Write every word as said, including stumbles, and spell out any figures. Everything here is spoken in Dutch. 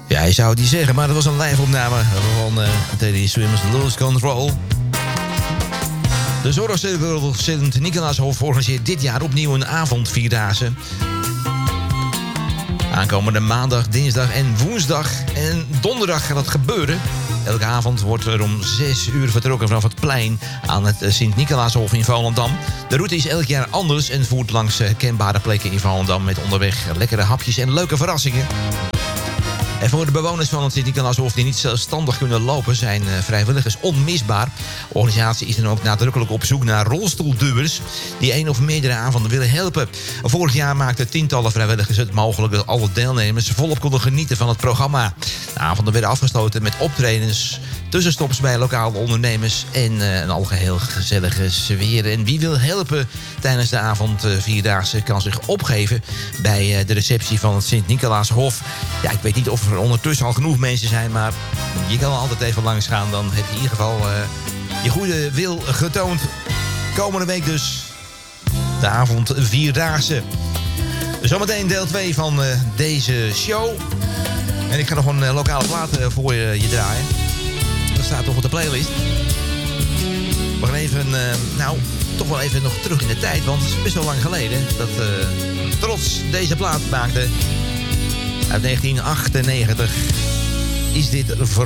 Ja, je zou het niet zeggen, maar dat was een live-opname van uh, Teddy Swimmers Lose Control. De Zorgcirkel Sint-Nicolaashof organiseert dit jaar opnieuw een avondvierdaagse. Aankomende maandag, dinsdag en woensdag en donderdag gaat dat gebeuren. Elke avond wordt er om zes uur vertrokken vanaf het plein aan het Sint-Nicolaashof in Volendam. De route is elk jaar anders en voert langs kenbare plekken in Volendam met onderweg lekkere hapjes en leuke verrassingen. En voor de bewoners van het Sint-Nicolaashof die niet zelfstandig kunnen lopen, zijn vrijwilligers onmisbaar. De organisatie is dan ook nadrukkelijk op zoek naar rolstoelduwers die één of meerdere avonden willen helpen. Vorig jaar maakten tientallen vrijwilligers het mogelijk dat alle deelnemers volop konden genieten van het programma. De avonden werden afgesloten met optredens, tussenstops bij lokale ondernemers en uh, een algeheel gezellige sfeer. En wie wil helpen tijdens de avond uh, vierdaagse kan zich opgeven bij uh, de receptie van het Sint-Nicolaashof. Ja, ik weet niet of er ondertussen al genoeg mensen zijn, maar je kan altijd even langs gaan. Dan heb je in ieder geval uh, je goede wil getoond. Komende week dus de avond vierdaagse. Zometeen deel twee van uh, deze show. En ik ga nog een uh, lokale plaat uh, voor je, je draaien. Dat staat toch op de playlist. We gaan even, uh, nou, toch wel even nog terug in de tijd. Want het is best wel lang geleden dat uh, Trots deze plaat maakte. Uit negentien achtennegentig is dit voor